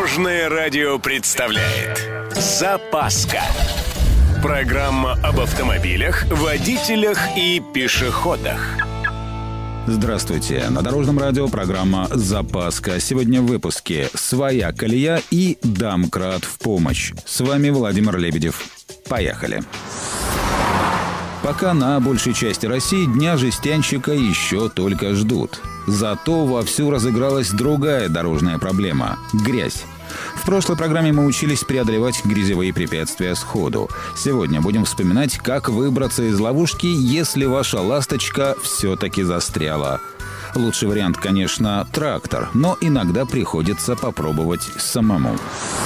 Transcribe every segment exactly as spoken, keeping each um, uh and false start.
Дорожное радио представляет «Запаска». Программа об автомобилях, водителях и пешеходах. Здравствуйте. На Дорожном радио программа «Запаска». Сегодня в выпуске «Своя колея» и «Домкрат в помощь». С вами Владимир Лебедев. Поехали. Пока на большей части России Дня жестянщика еще только ждут. Зато вовсю разыгралась другая дорожная проблема – грязь. В прошлой программе мы учились преодолевать грязевые препятствия сходу. Сегодня будем вспоминать, как выбраться из ловушки, если ваша ласточка все-таки застряла. Лучший вариант, конечно, трактор, но иногда приходится попробовать самому.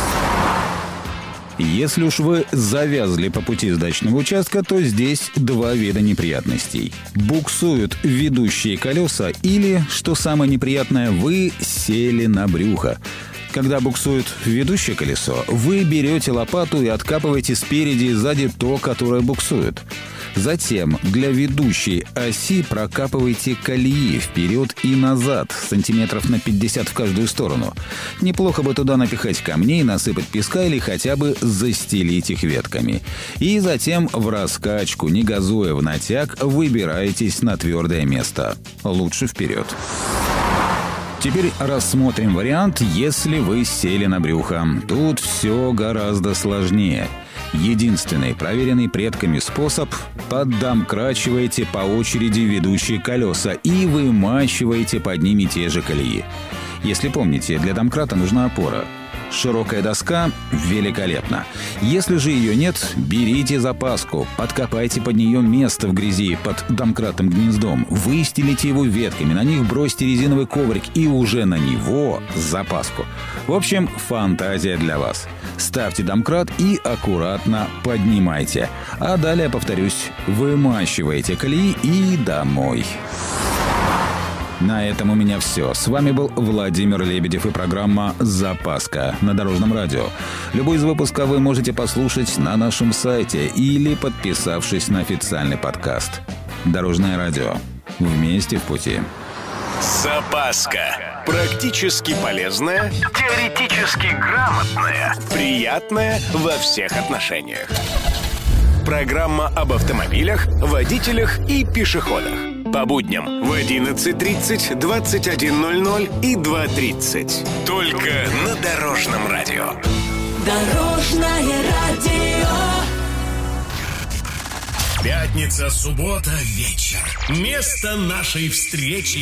Если уж вы завязли по пути с дачного участка, то здесь два вида неприятностей. Буксуют ведущие колеса или, что самое неприятное, вы сели на брюхо. Когда буксует ведущее колесо, вы берете лопату и откапываете спереди и сзади то, которое буксует. Затем для ведущей оси прокапывайте колеи вперед и назад, сантиметров на пятьдесят в каждую сторону. Неплохо бы туда напихать камней, насыпать песка или хотя бы застелить их ветками. И затем в раскачку, не газуя в натяг, выбираетесь на твердое место. Лучше вперед. Теперь рассмотрим вариант, если вы сели на брюхо. Тут все гораздо сложнее. Единственный проверенный предками способ – поддомкрачиваете по очереди ведущие колеса и вымачиваете под ними те же колеи. Если помните, для домкрата нужна опора. Широкая доска – великолепно. Если же ее нет, берите запаску, подкопайте под нее место в грязи под домкратным гнездом, выстелите его ветками, на них бросьте резиновый коврик и уже на него запаску. В общем, фантазия для вас. Ставьте домкрат и аккуратно поднимайте. А далее, повторюсь, вымачиваете колеи и домой. На этом у меня все. С вами был Владимир Лебедев и программа «Запаска» на Дорожном радио. Любой из выпусков вы можете послушать на нашем сайте или подписавшись на официальный подкаст. Дорожное радио. Вместе в пути. «Запаска». Практически полезная, теоретически грамотная, приятная во всех отношениях. Программа об автомобилях, водителях и пешеходах. По будням в одиннадцать тридцать, двадцать один ноль ноль и два тридцать. Только на Дорожном радио. Дорожное радио. Пятница, суббота, вечер. Место нашей встречи.